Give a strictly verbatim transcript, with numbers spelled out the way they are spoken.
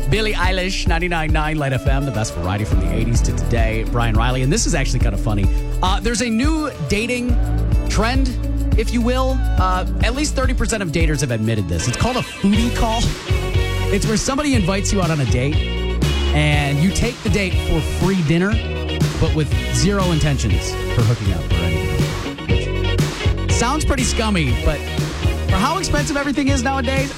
Billie Eilish, ninety-nine point nine Light F M, the best variety from the eighties to today. Brian Riley, and this is actually kind of funny. Uh, there's a new dating trend, if you will. Uh, at least thirty percent of daters have admitted this. It's called a foodie call. It's where somebody invites you out on a date, and you take the date for free dinner, but with zero intentions for hooking up or anything. Sounds pretty scummy, but for how expensive everything is nowadays,